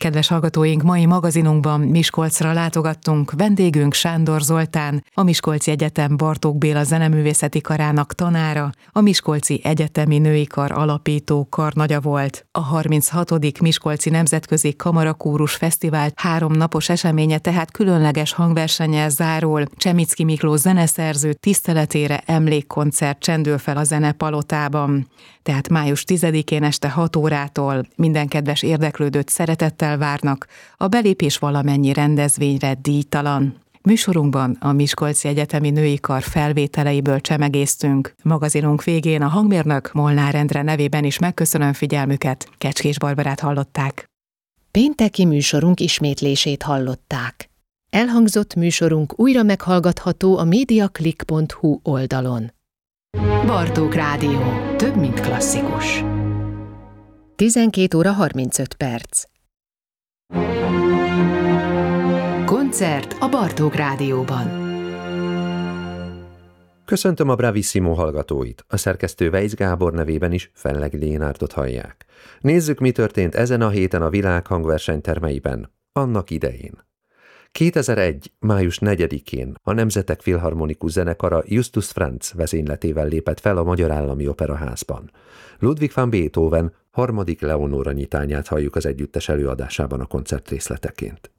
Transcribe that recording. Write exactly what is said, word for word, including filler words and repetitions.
Kedves hallgatóink, mai magazinunkban Miskolcra látogattunk. Vendégünk Sándor Zoltán, a Miskolci Egyetem Bartók Béla Zeneművészeti Karának tanára, a Miskolci Egyetemi Női Kar alapító karnagya volt. A harminchatodik Miskolci Nemzetközi Kamarakórus Fesztivál háromnapos eseménye tehát különleges hangversennyel zárul. Csemicki Miklós zeneszerző tiszteletére emlékkoncert csendül fel a Zenepalotában. Tehát május tizedikén este hat órától minden kedves érdeklődőt szeretettel várnak, a belépés valamennyi rendezvényre díjtalan. Műsorunkban a Miskolci Egyetemi Női Kar felvételeiből csemegéztünk. Magazinunk végén a hangmérnök Molnár Endre nevében is megköszönöm figyelmüket. Kecskés Barbarát hallották. Pénteki műsorunk ismétlését hallották. Elhangzott műsorunk újra meghallgatható a mediaclick pont hu oldalon. Bartók Rádió. Több, mint klasszikus. tizenkét óra harmincöt perc. Koncert a Bartók Rádióban. Köszöntöm a Bravissimo hallgatóit. A szerkesztő Weisz Gábor nevében is Felleg Lénárdot hallják. Nézzük, mi történt ezen a héten a világ hangversenytermeiben, annak idején. kétezer-egy. május negyedikén a Nemzetek Filharmonikus Zenekara Justus Franz vezényletével lépett fel a Magyar Állami Operaházban. Ludwig van Beethoven harmadik Leonóra nyitányát halljuk az együttes előadásában a koncert részleteként.